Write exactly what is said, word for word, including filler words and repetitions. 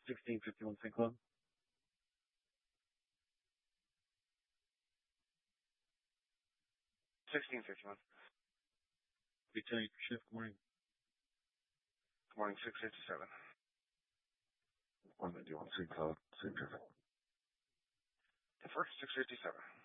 sixteen fifty-one Saint Club. sixteen fifty-one. Lieutenant shift, good morning. Good morning, six fifty-seven. One ninety-one Saint Cloud, same traffic. The first, six fifty-seven.